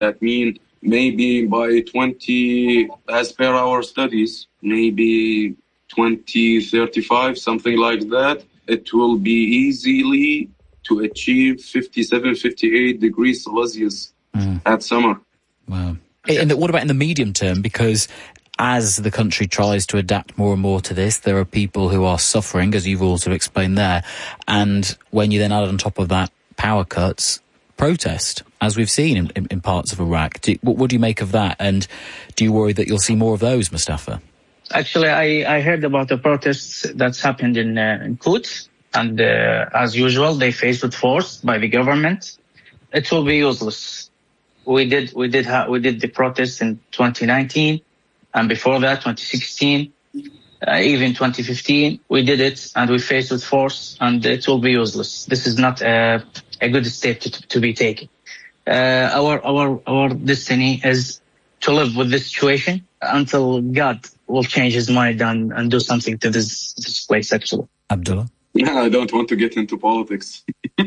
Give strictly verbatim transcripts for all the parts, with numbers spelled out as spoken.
That means maybe by twenty, as per our studies, maybe twenty thirty-five, something like that, it will be easily to achieve fifty-seven, fifty-eight degrees Celsius mm. at summer. Wow. And what about in the medium term? Because as the country tries to adapt more and more to this, there are people who are suffering, as you've also explained there. And when you then add on top of that power cuts, protest, as we've seen in, in, in parts of Iraq. Do, what, what do you make of that? And do you worry that you'll see more of those, Mustafa? Actually, I, I heard about the protests that's happened in, uh, in Quds. And uh, as usual, they faced with force by the government. It will be useless. We did we did ha- we did the protests in twenty nineteen, and before that, twenty sixteen, uh, even twenty fifteen. We did it, and we faced with force, and it will be useless. This is not a, a good step to, to be taken. Uh, our our our destiny is to live with this situation until God will change His mind and, and do something to this this place. Actually, Abdullah. Yeah, I don't want to get into politics.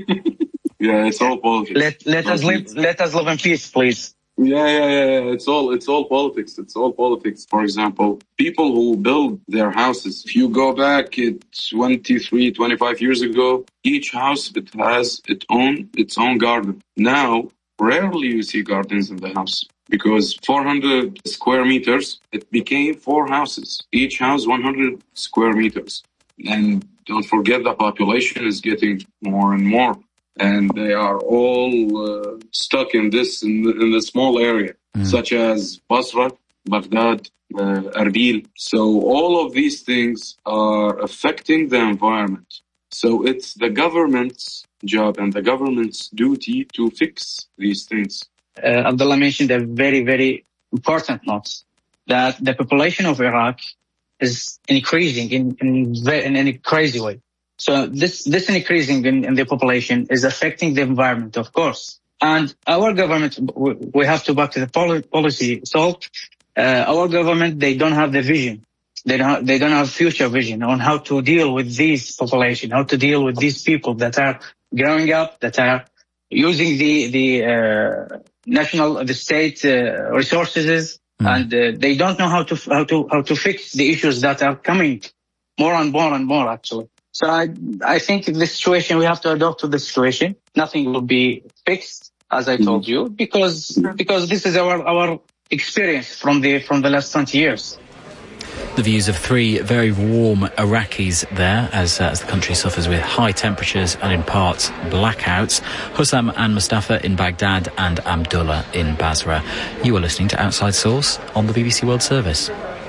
Yeah, it's all politics. Let let us live let us live in peace, please. Yeah, yeah, yeah. It's all it's all politics. It's all politics. For example, people who build their houses. If you go back twenty-three, twenty-five years ago, each house it has its own its own garden. Now, rarely you see gardens in the house because four hundred square meters it became four houses. Each house one hundred square meters, and don't forget the population is getting more and more. And they are all uh, stuck in this in the, in the small area, mm. such as Basra, Baghdad, uh, Erbil. So all of these things are affecting the environment. So it's the government's job and the government's duty to fix these things. Uh, Abdullah mentioned a very, very important note that the population of Iraq is increasing in in, in, in a crazy way. So this, this increasing in, in the population is affecting the environment, of course. And our government, we have to back to the policy. So, uh, our government, they don't have the vision. They don't, they don't have future vision on how to deal with this population, how to deal with these people that are growing up, that are using the, the, uh, national, the state, uh, resources. Mm. And, uh, they don't know how to, how to, how to fix the issues that are coming more and more and more, actually. So I, I think in this situation, we have to adapt to the situation. Nothing will be fixed, as I told you, because, because this is our, our experience from the, from the last twenty years. The views of three very warm Iraqis there as, uh, as the country suffers with high temperatures and in parts blackouts. Hussam and Mustafa in Baghdad and Abdullah in Basra. You are listening to Outside Source on the B B C World Service.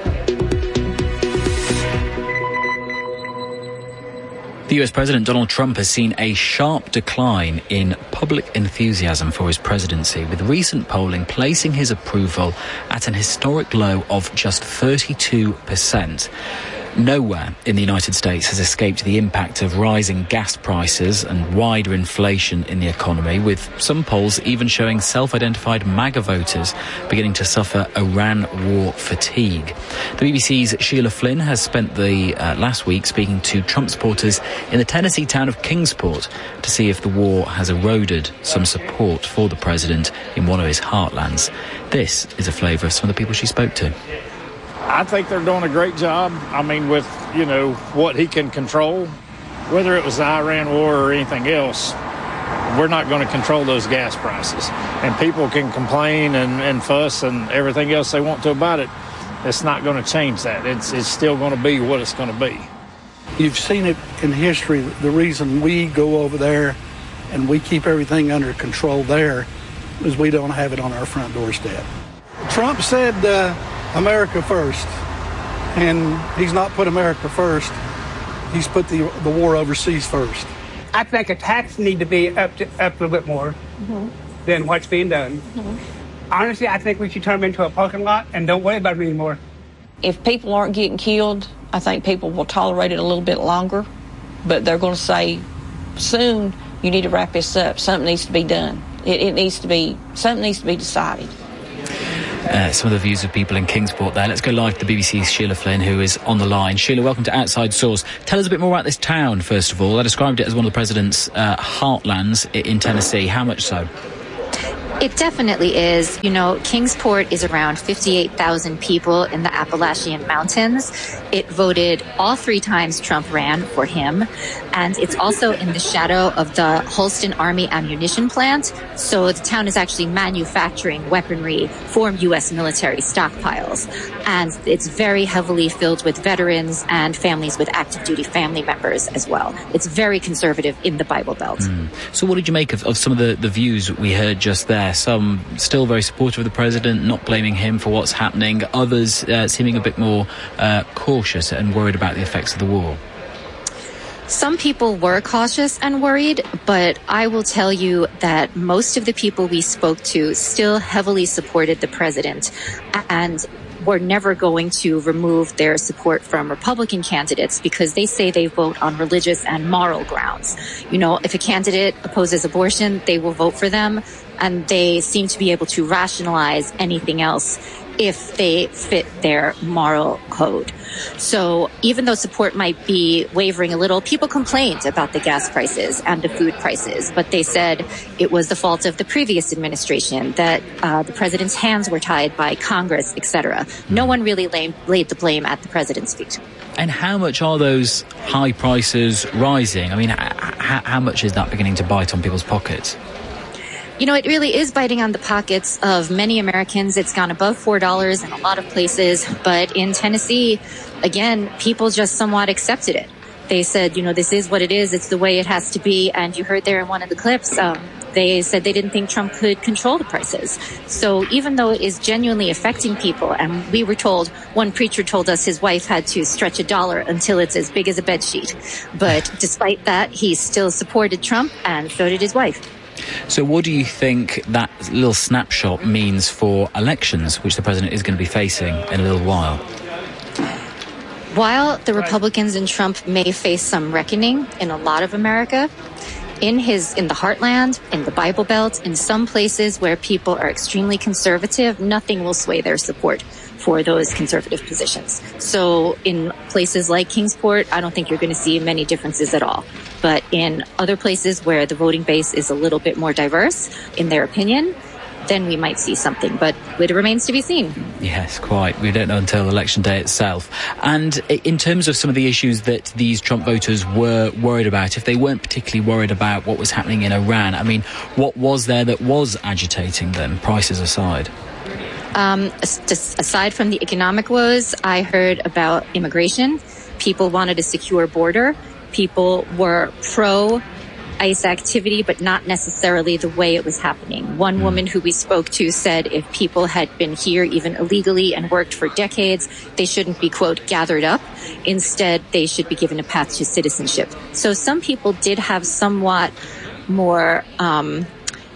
The U S President Donald Trump has seen a sharp decline in public enthusiasm for his presidency, with recent polling placing his approval at an historic low of just thirty-two percent. Nowhere in the United States has escaped the impact of rising gas prices and wider inflation in the economy, with some polls even showing self-identified MAGA voters beginning to suffer Iran war fatigue. The B B C's Sheila Flynn has spent the uh, last week speaking to Trump supporters in the Tennessee town of Kingsport to see if the war has eroded some support for the president in one of his heartlands. This is a flavour of some of the people she spoke to. I think they're doing a great job. I mean, with, you know, what he can control, whether it was the Iran war or anything else, we're not going to control those gas prices. And people can complain and, and fuss and everything else they want to about it. It's not going to change that. It's, it's still going to be what it's going to be. You've seen it in history. The reason we go over there and we keep everything under control there is we don't have it on our front doorstep. Trump said, uh, America first, and he's not put America first. He's put the the war overseas first. I think a tax need to be up to, up a little bit more mm-hmm. than what's being done. Mm-hmm. Honestly, I think we should turn them into a parking lot and don't worry about it anymore. If people aren't getting killed, I think people will tolerate it a little bit longer, but they're going to say soon, you need to wrap this up. Something needs to be done. It, it needs to be, something needs to be decided. Uh, some of the views of people in Kingsport there. Let's go live to the B B C's Sheila Flynn, who is on the line. Sheila, welcome to Outside Source. Tell us a bit more about this town, first of all. I described it as one of the president's uh, heartlands in Tennessee. How much so? It definitely is. You know, Kingsport is around fifty-eight thousand people in the Appalachian Mountains. It voted all three times Trump ran for him. And it's also in the shadow of the Holston Army ammunition plant. So the town is actually manufacturing weaponry for U S military stockpiles. And it's very heavily filled with veterans and families with active duty family members as well. It's very conservative in the Bible Belt. Mm. So what did you make of, of some of the, the views we heard just there? Some still very supportive of the president, not blaming him for what's happening. Others uh, seeming a bit more uh, cautious and worried about the effects of the war. Some people were cautious and worried, but I will tell you that most of the people we spoke to still heavily supported the president and were never going to remove their support from Republican candidates because they say they vote on religious and moral grounds. You know, if a candidate opposes abortion, they will vote for them, and they seem to be able to rationalize anything else if they fit their moral code. So even though support might be wavering a little, people complained about the gas prices and the food prices, but they said it was the fault of the previous administration, that uh, the president's hands were tied by Congress, et cetera. No one really laid, laid the blame at the president's feet. And how much are those high prices rising? I mean, h- how much is that beginning to bite on people's pockets? You know, it really is biting on the pockets of many Americans. It's gone above four dollars in a lot of places. But in Tennessee, again, people just somewhat accepted it. They said, you know, this is what it is. It's the way it has to be. And you heard there in one of the clips, um, they said they didn't think Trump could control the prices. So even though it is genuinely affecting people, and we were told, one preacher told us his wife had to stretch a dollar until it's as big as a bedsheet. But despite that, he still supported Trump, and so did his wife. So what do you think that little snapshot means for elections, which the president is going to be facing in a little while? While the Republicans and Trump may face some reckoning in a lot of America, in his in the heartland, in the Bible Belt, in some places where people are extremely conservative, nothing will sway their support for those conservative positions. So in places like Kingsport, I don't think you're going to see many differences at all. But in other places where the voting base is a little bit more diverse in their opinion, then we might see something. But it remains to be seen. Yes, quite. We don't know until election day itself. And in terms of some of the issues that these Trump voters were worried about, if they weren't particularly worried about what was happening in Iran, I mean, what was there that was agitating them, prices aside? Um, just aside from the economic woes, I heard about immigration. People wanted a secure border. People were pro ICE activity, but not necessarily the way it was happening. One woman who we spoke to said if people had been here even illegally and worked for decades, they shouldn't be, quote, gathered up. Instead, they should be given a path to citizenship. So some people did have somewhat more, um,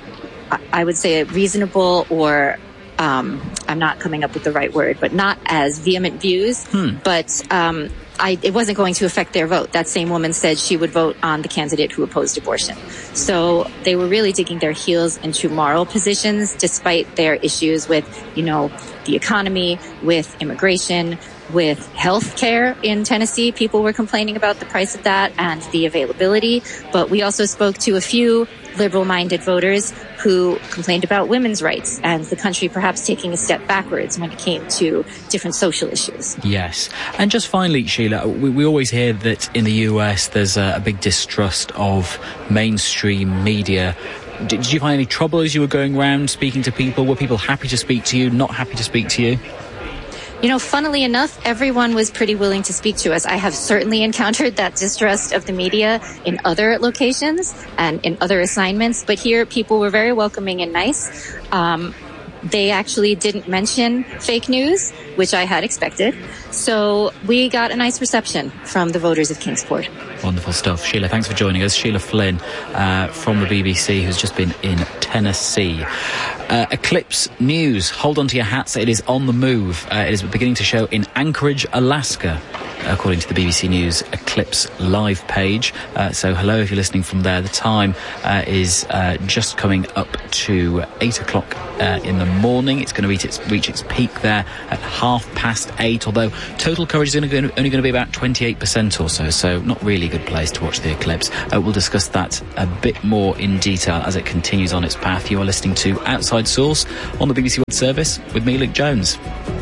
I would say, reasonable or Um, I'm not coming up with the right word, but not as vehement views. Hmm. But um, I, it wasn't going to affect their vote. That same woman said she would vote on the candidate who opposed abortion. So they were really digging their heels into moral positions, despite their issues with, you know, the economy, with immigration, with health care in Tennessee. People were complaining about the price of that and the availability. But we also spoke to a few liberal-minded voters who complained about women's rights and the country perhaps taking a step backwards when it came to different social issues. Yes. And just finally, Sheila, we, we always hear that in the U S there's a, a big distrust of mainstream media. Did, did you find any trouble as you were going around speaking to people? Were people happy to speak to you, not happy to speak to you? You know, funnily enough, everyone was pretty willing to speak to us. I have certainly encountered that distrust of the media in other locations and in other assignments, but here people were very welcoming and nice. Um, they actually didn't mention fake news, which I had expected. So we got a nice reception from the voters of Kingsport. Wonderful stuff. Sheila, thanks for joining us. Sheila Flynn uh, from the B B C, who's just been in Tennessee. Uh, eclipse news. Hold on to your hats. It is on the move. Uh, it is beginning to show in Anchorage, Alaska, according to the B B C News Eclipse live page. Uh, so hello if you're listening from there. The time uh, is uh, just coming up to eight o'clock uh, in the morning. It's going to reach its, reach its peak there at half past eight, although total coverage is only going to, only going to be about twenty-eight percent or so, so not really a good place to watch the eclipse. Uh, we'll discuss that a bit more in detail as it continues on its path. You are listening to Outside Source on the B B C World Service with me, Luke Jones.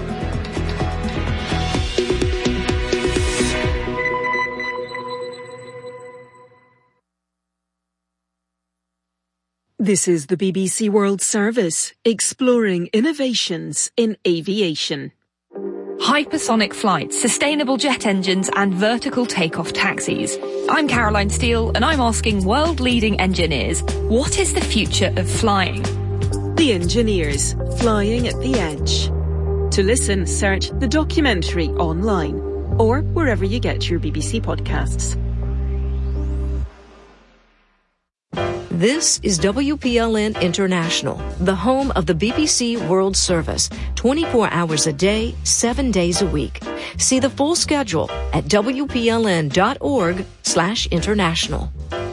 This is the B B C World Service, exploring innovations in aviation. Hypersonic flights, sustainable jet engines and vertical takeoff taxis. I'm Caroline Steele and I'm asking world-leading engineers, what is the future of flying? The Engineers, Flying at the Edge. To listen, search the documentary online or wherever you get your B B C podcasts. This is W P L N International, the home of the B B C World Service, twenty-four hours a day, seven days a week. See the full schedule at W P L N dot org slash international.